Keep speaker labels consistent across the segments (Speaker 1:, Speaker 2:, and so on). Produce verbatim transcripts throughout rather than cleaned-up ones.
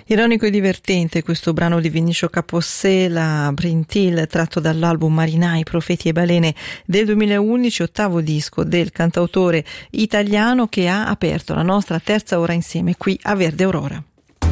Speaker 1: Ironico e divertente questo brano di Vinicio Capossela, Brintil, tratto dall'album Marinai, Profeti e Balene del duemilaundici, ottavo disco del cantautore italiano che ha aperto la nostra terza ora insieme qui a Verde Aurora.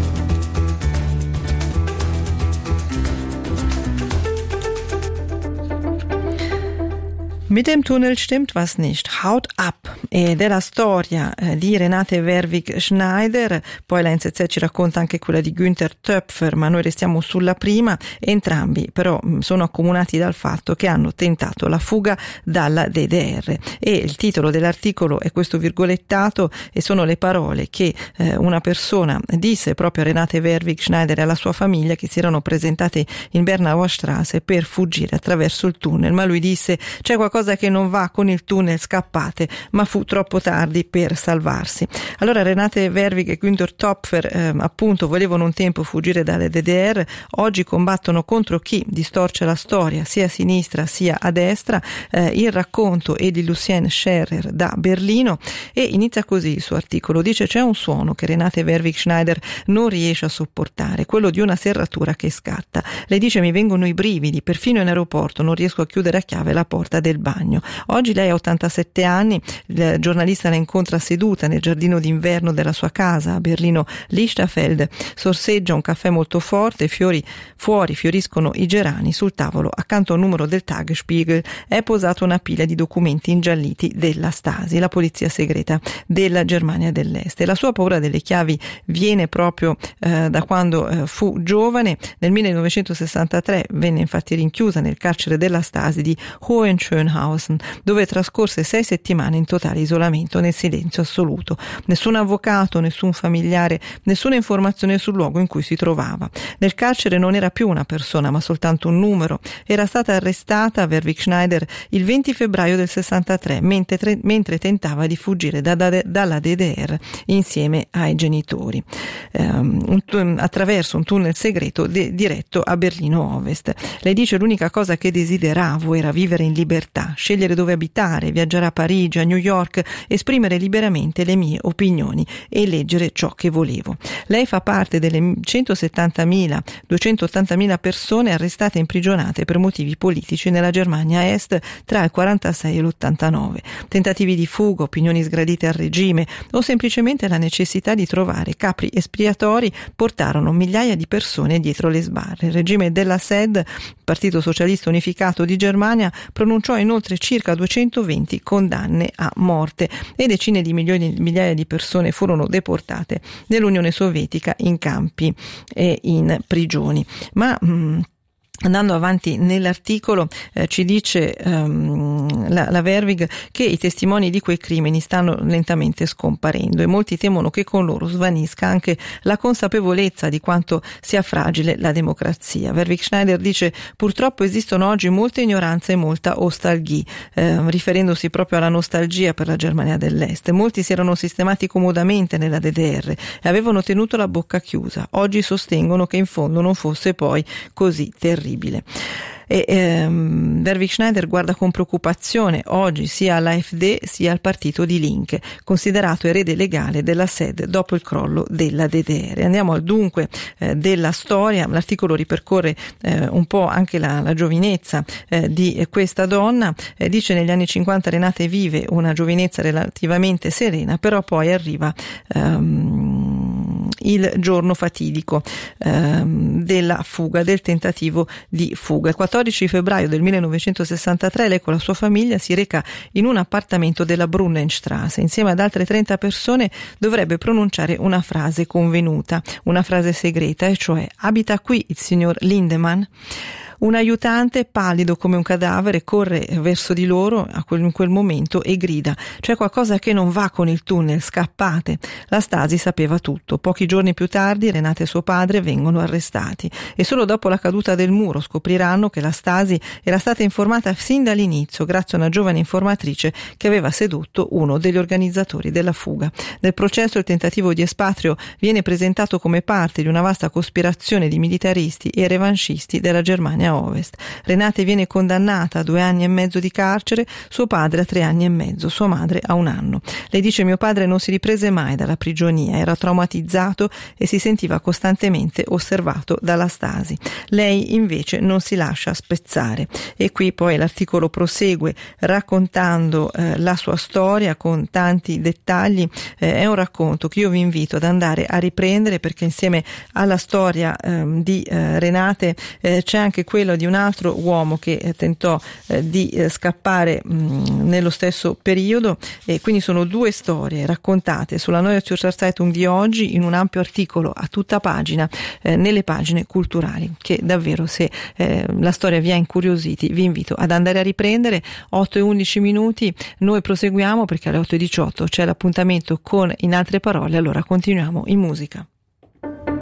Speaker 1: Mit dem Tunnel stimmt was nicht. Haut ab. Ed è la storia eh, di Renate Werwig-Schneider, poi la N Z Z ci racconta anche quella di Günther Töpfer, ma noi restiamo sulla prima. Entrambi però mh, sono accomunati dal fatto che hanno tentato la fuga dalla D D R, e il titolo dell'articolo è questo virgolettato e sono le parole che eh, una persona disse proprio a Renate Werwig-Schneider e alla sua famiglia, che si erano presentate in Bernauer Straße per fuggire attraverso il tunnel, ma lui disse: c'è qualcosa che non va con il tunnel, scappate, ma fu troppo tardi per salvarsi. Allora Renate Werwig e Günther Töpfer eh, appunto volevano un tempo fuggire dalle D D R, oggi combattono contro chi distorce la storia sia a sinistra sia a destra. Eh, il racconto è di Lucien Scherer da Berlino e inizia così il suo articolo. Dice: c'è un suono che Renate Werwig-Schneider non riesce a sopportare, quello di una serratura che scatta. Lei dice: mi vengono i brividi, perfino in aeroporto non riesco a chiudere a chiave la porta del bagno. Oggi lei ha ottantasette anni, il giornalista la incontra seduta nel giardino d'inverno della sua casa a Berlino Lichterfelde, sorseggia un caffè molto forte, fiori, fuori fioriscono i gerani, sul tavolo accanto a un numero del Tagesspiegel è posata una pila di documenti ingialliti della Stasi, la polizia segreta della Germania dell'Est, e la sua paura delle chiavi viene proprio eh, da quando eh, fu giovane. Nel millenovecentosessantatré venne infatti rinchiusa nel carcere della Stasi di Hohenschönhausen, dove trascorse sei settimane in totale isolamento, nel silenzio assoluto. Nessun avvocato, nessun familiare, nessuna informazione sul luogo in cui si trovava. Nel carcere non era più una persona, ma soltanto un numero. Era stata arrestata Werwig-Schneider il venti febbraio del sessantatré, mentre, tre, mentre tentava di fuggire da, da, dalla D D R insieme ai genitori, um, un, attraverso un tunnel segreto de, diretto a Berlino Ovest. Lei dice: l'unica cosa che desideravo era vivere in libertà, scegliere dove abitare, viaggiare a Parigi, a New York, esprimere liberamente le mie opinioni e leggere ciò che volevo. Lei fa parte delle centosettantamila duecentottantamila persone arrestate e imprigionate per motivi politici nella Germania Est tra il quarantasei e l'ottantanove. Tentativi di fuga, opinioni sgradite al regime o semplicemente la necessità di trovare capri espiatori portarono migliaia di persone dietro le sbarre. Il regime della S E D, Partito Socialista Unificato di Germania, pronunciò inoltre circa duecentoventi condanne a morte e decine di milioni, migliaia di persone furono deportate nell'Unione Sovietica in campi e in prigioni. Ma mh, andando avanti nell'articolo eh, ci dice um, la, la Werwig che i testimoni di quei crimini stanno lentamente scomparendo e molti temono che con loro svanisca anche la consapevolezza di quanto sia fragile la democrazia. Werwig-Schneider dice: purtroppo esistono oggi molta ignoranza e molta ostalgie, eh, riferendosi proprio alla nostalgia per la Germania dell'Est. Molti si erano sistemati comodamente nella D D R e avevano tenuto la bocca chiusa. Oggi sostengono che in fondo non fosse poi così terribile. E ehm, Werwig-Schneider guarda con preoccupazione oggi sia all'A F D sia al partito di Linke, considerato erede legale della S E D dopo il crollo della D D R. Andiamo al dunque eh, della storia. L'articolo ripercorre eh, un po' anche la, la giovinezza eh, di questa donna. Eh, dice: negli anni cinquanta Renate vive una giovinezza relativamente serena, però poi arriva ehm, il giorno fatidico ehm, della fuga, del tentativo di fuga. Il quattordici febbraio del millenovecentosessantatré lei con la sua famiglia si reca in un appartamento della Brunnenstraße. Insieme ad altre trenta persone dovrebbe pronunciare una frase convenuta, una frase segreta, e cioè: abita qui il signor Lindemann? Un aiutante, pallido come un cadavere, corre verso di loro a quel, in quel momento e grida: c'è qualcosa che non va con il tunnel, scappate. La Stasi sapeva tutto. Pochi giorni più tardi Renate e suo padre vengono arrestati e solo dopo la caduta del muro scopriranno che la Stasi era stata informata sin dall'inizio grazie a una giovane informatrice che aveva sedotto uno degli organizzatori della fuga. Nel processo il tentativo di espatrio viene presentato come parte di una vasta cospirazione di militaristi e revanscisti della Germania Germania Ovest. Renate viene condannata a due anni e mezzo di carcere, suo padre a tre anni e mezzo, sua madre a un anno. Lei dice: mio padre non si riprese mai dalla prigionia, era traumatizzato e si sentiva costantemente osservato dalla Stasi. Lei invece non si lascia spezzare. E qui poi l'articolo prosegue raccontando eh, la sua storia con tanti dettagli. Eh, è un racconto che io vi invito ad andare a riprendere, perché insieme alla storia eh, di eh, Renate eh, c'è anche quello di un altro uomo che eh, tentò eh, di eh, scappare mh, nello stesso periodo, e quindi sono due storie raccontate sulla Neue Zürcher Zeitung di oggi in un ampio articolo a tutta pagina eh, nelle pagine culturali, che davvero, se eh, la storia vi ha incuriositi, vi invito ad andare a riprendere. Otto e undici minuti, noi proseguiamo perché alle otto e diciotto c'è l'appuntamento con In altre parole, allora continuiamo in musica.